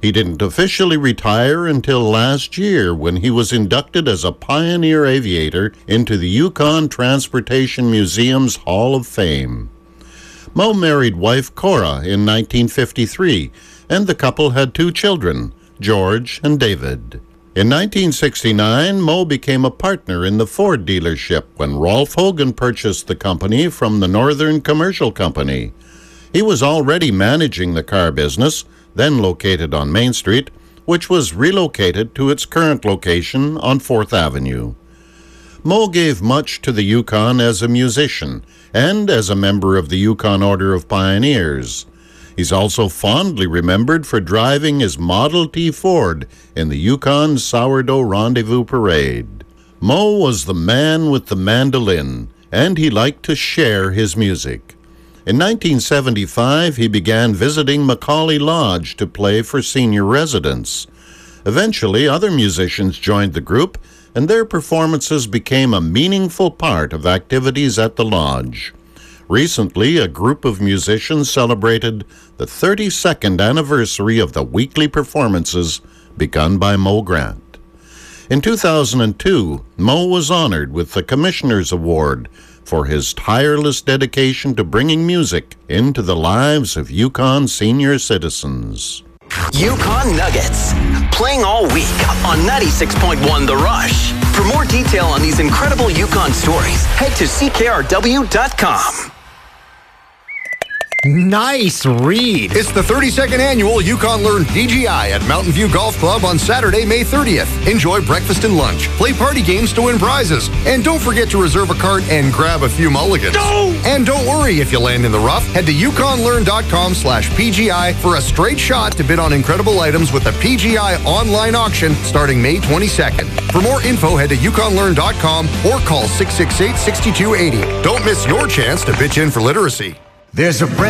He didn't officially retire until last year when he was inducted as a pioneer aviator into the Yukon Transportation Museum's Hall of Fame. Moe married wife Cora in 1953, and the couple had 2 children, George and David. In 1969, Moe became a partner in the Ford dealership when Rolf Hogan purchased the company from the Northern Commercial Company. He was already managing the car business, then located on Main Street, which was relocated to its current location on 4th Avenue. Moe gave much to the Yukon as a musician and as a member of the Yukon Order of Pioneers. He's also fondly remembered for driving his Model T Ford in the Yukon Sourdough Rendezvous Parade. Moe was the man with the mandolin, and he liked to share his music. In 1975, he began visiting Macaulay Lodge to play for senior residents. Eventually, other musicians joined the group, and their performances became a meaningful part of activities at the lodge. Recently, a group of musicians celebrated the 32nd anniversary of the weekly performances begun by Moe Grant. In 2002, Moe was honored with the Commissioner's Award for his tireless dedication to bringing music into the lives of Yukon senior citizens. Yukon Nuggets, playing all week on 96.1 The Rush. For more detail on these incredible Yukon stories, head to ckrw.com. Nice read. It's the 32nd annual Yukon Learn PGI at Mountain View Golf Club on Saturday, May 30th. Enjoy breakfast and lunch, play party games to win prizes, and don't forget to reserve a cart and grab a few mulligans. No! And don't worry if you land in the rough. Head to yukonlearn.com/PGI for a straight shot to bid on incredible items with the PGI online auction starting May 22nd. For more info, head to yukonlearn.com or call 668-6280. Don't miss your chance to pitch in for literacy. There's a brand